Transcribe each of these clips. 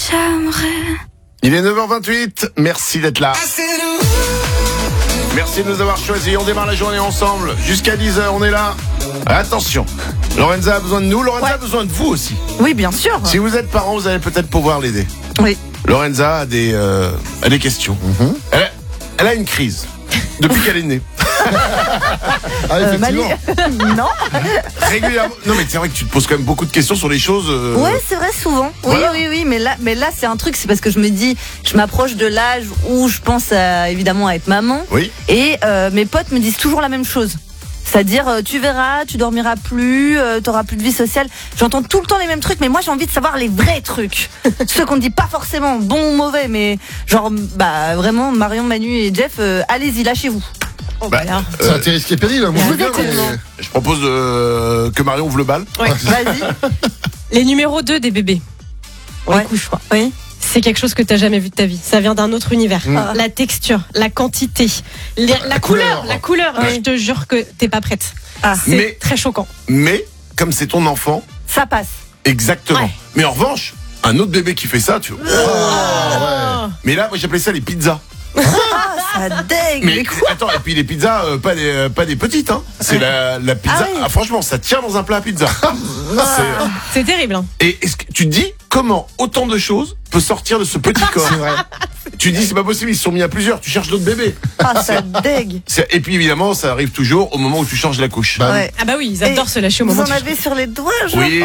j'aimerais. Il est 9h28, merci d'être là. Merci de nous avoir choisis, on démarre la journée ensemble. Jusqu'à 10h, on est là. Attention, Lorenza a besoin de nous, Lorenza a besoin de vous aussi. Oui, bien sûr. Si vous êtes parent, vous allez peut-être pouvoir l'aider. Oui. Lorenza a des questions. Elle a une crise depuis qu'elle est née. Mali. Non. Régulièrement. Non, mais c'est vrai que tu te poses quand même beaucoup de questions sur les choses. Ouais, c'est vrai, souvent. Oui, Voilà. oui, mais là, c'est un truc, c'est parce que je me dis, je m'approche de l'âge où je pense évidemment à être maman. Oui. Et mes potes me disent toujours la même chose. C'est-à-dire, tu verras, tu dormiras plus, t'auras plus de vie sociale. J'entends tout le temps les mêmes trucs, mais moi j'ai envie de savoir les vrais trucs. Ceux qu'on ne dit pas forcément, bon ou mauvais, mais genre, vraiment, Marion, Manu et Jeff, allez-y, lâchez-vous. Voilà. C'est un tir risqué péril, moi je veux bien. Exactement. Je propose que Marion ouvre le bal. Ouais. Vas-y. Les numéros 2 des bébés. On Ouais. les couche, quoi. Oui. C'est quelque chose que t'as jamais vu de ta vie. Ça vient d'un autre univers. La texture, la quantité, la couleur. La couleur. Ouais. Je te jure que t'es pas prête. Ah, C'est Mais- très choquant. Mais, comme c'est ton enfant, ça passe. exactement. Ouais. Mais en revanche, un autre bébé qui fait ça, tu vois. Oh. Mais là, moi j'appelais ça les pizzas. Ah, ça dégue. Mais attends, et puis les pizzas, pas des petites, hein. C'est la pizza. Ah oui. Franchement, ça tient dans un plat à pizza. C'est terrible. Hein. Et est-ce que tu te dis comment autant de choses peut sortir de ce petit corps? C'est vrai. Tu te dis c'est pas possible, ils se sont mis à plusieurs. Tu cherches d'autres bébés. Ah, ça dégue. Et puis évidemment, ça arrive toujours au moment où tu changes la couche. Bah, Ouais. Ah bah oui, ils adorent Et se lâcher au Vous moment en du avez sur les doigts, genre. Oui.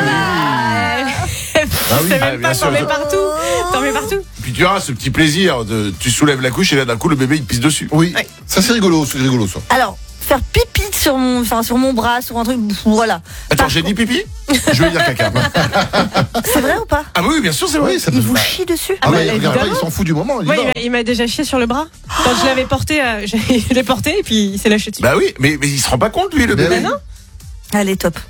oui. C'est Ah, même bien pas, sûr. t'en mets partout. T'en mets partout. Puis tu auras ce petit plaisir de tu soulèves la couche et là d'un coup le bébé il te pisse dessus. Oui, Ouais. ça c'est rigolo ça. Alors, faire pipi sur mon bras, sur un truc, voilà. Attends, Par j'ai dit pipi? Je veux dire caca. C'est vrai ou pas? Ah oui, bien sûr, c'est vrai. Oui, ça peut Il se vous faire. chie dessus? Ah ouais, bah, regarde pas, il évidemment. s'en fout du moment. Il Ouais, y va. il m'a déjà chié sur le bras. Quand je l'avais porté, je l'ai porté et puis il s'est lâché dessus. Bah oui, mais il se rend pas compte lui le Mais bébé. oui. Allez, top.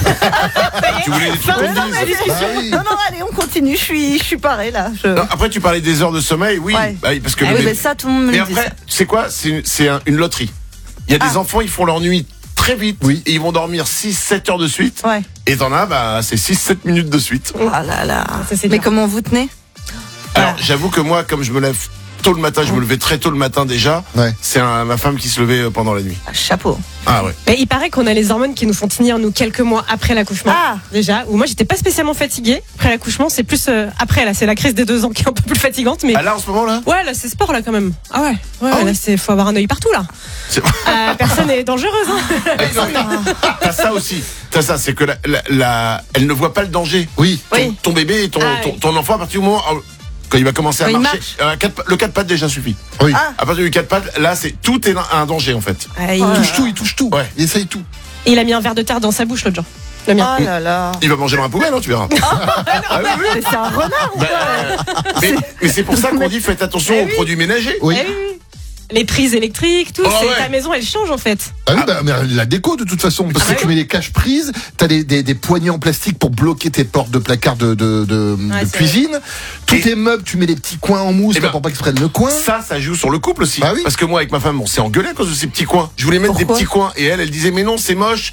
Tu voulais des trucs qu'on Non, dise. mais- Ah oui. non, allez, on continue. Je suis parée là. Non, après tu parlais des heures de sommeil, oui. Ouais. Bah oui, parce que Ah le oui, bébé- mais ça, tout le monde me Mais le dit. après, tu sais quoi? C'est une loterie. Il y a des enfants, ils font leur nuit très vite. Oui. Et ils vont dormir 6-7 heures de suite. Ouais. Et t'en as, c'est 6-7 minutes de suite. Ah là là. Ça, c'est Mais dur. comment vous tenez? Alors, j'avoue que moi, comme je me lève tôt le matin, je me levais très tôt le matin déjà. Ouais. C'est ma femme qui se levait pendant la nuit. Ah, chapeau. Ah ouais. Mais il paraît qu'on a les hormones qui nous font tenir nous quelques mois après l'accouchement. Ah. Déjà, où moi j'étais pas spécialement fatiguée après l'accouchement, c'est plus après là, c'est la crise des 2 ans qui est un peu plus fatigante, mais Ah là, en ce moment là? ouais là c'est sport là quand même. Ah ouais, Ah là oui. c'est faut avoir un œil partout là. C'est- Personne est dangereuse. Hein. Non, mais t'as ça aussi. T'as ça, c'est que elle ne voit pas le danger. Oui. Oui. Ton bébé et ton oui. enfant, à partir du moment quand il va commencer à Quand il marcher, le 4 pattes déjà suffit. Oui. Ah. À partir du 4 pattes, là, tout est un danger en fait. Ouais, Il touche tout. Ouais. Il essaye tout. il a mis un verre de terre dans sa bouche l'autre jour. Le mien. Oh là là. Il va manger dans la poubelle, hein, tu verras. Ah oui, oui. Mais c'est un renard ou Bah, quoi? mais c'est pour ça qu'on dit faites attention aux produits ménagers. Oui. Eh oui, oui. Les prises électriques, tout, Oh, c'est ouais. ta maison elle change en fait. Ah oui, mais la déco de toute façon, parce que Ah tu oui. mets les caches prises, t'as des poignées en plastique pour bloquer tes portes de placard de c'est cuisine. Tous Et- tes meubles, tu mets des petits coins en mousse Eh ben, pour pas qu'ils se prennent le coin. Ça joue sur le couple aussi. Bah oui. Parce que moi, avec ma femme, on s'est engueulé à cause de ces petits coins. Je voulais mettre Pourquoi des petits coins. Et elle disait, mais non, c'est moche.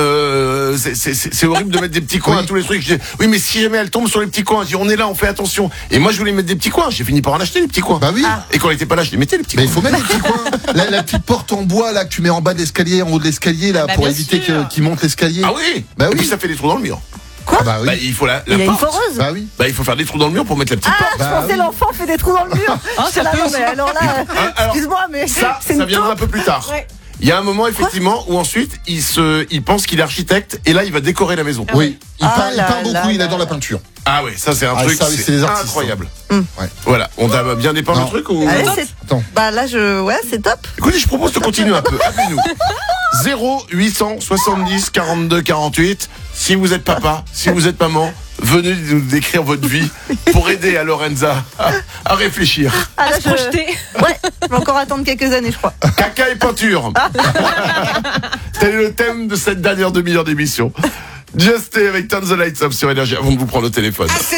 C'est horrible de mettre des petits coins Oui. à tous les trucs. Je dis, oui, mais si jamais elle tombe sur les petits coins, je dis, on est là, on fait attention. Et moi, je voulais mettre des petits coins. J'ai fini par en acheter des petits coins. Bah oui. Et quand elle était pas là, je les mettais, les petits Mais il coins. faut mettre des petits coins. La petite porte en bois là que tu mets en bas de l'escalier, en haut de l'escalier là, Bah, pour bien éviter sûr. qu'il monte l'escalier. Ah oui. Bah Et oui. puis ça fait des trous dans le mur. Quoi? Ah bah oui. Bah, il faut la Il a une porte. foreuse? Bah oui. Bah, il faut faire des trous dans le mur pour mettre la petite Ah, porte. je Bah pensais oui. l'enfant fait des trous dans le mur. ça C'est là, peut non, aussi. mais alors là, alors, excuse-moi, mais Ça c'est une viendra un taupe. peu plus tard. Ouais. Il y a un moment effectivement où ensuite il pense qu'il est architecte et là il va décorer la maison. Oui. Il Ah peint, il là peint beaucoup, là il là adore la là. peinture. Ah ouais, ça c'est un Ah, truc, ça, oui, c'est les artistes, incroyable. Ouais. Voilà, on t'a bien dépeint le Non. truc ou Allez, c'est... Attends. Bah là, ouais, c'est top. Écoutez, je propose de continuer un peu. Appelez-nous. 0870 42 48. Si vous êtes papa, si vous êtes maman, venez nous décrire votre vie pour aider à Lorenza à réfléchir. Ah, là, À se projeter. Ouais, je vais encore attendre quelques années, je crois. Caca et peinture. Tel est le thème de cette dernière demi-heure d'émission. Just Stay avec Turn the Lights Up sur Énergie avant de vous prendre au téléphone.